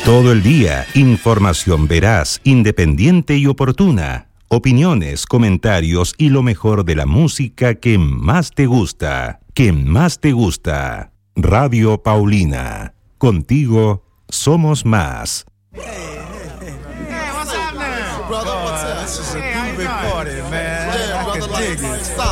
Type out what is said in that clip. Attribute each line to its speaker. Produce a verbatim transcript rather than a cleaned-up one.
Speaker 1: Todo el día, información veraz, independiente y oportuna. Opiniones, comentarios y lo mejor de la música que más te gusta. Que más te gusta. Radio Paulina. Contigo somos más.
Speaker 2: Hey, what's up now? Brother, what's up? This is a groovy party, man. Yeah, brother, I can dig it.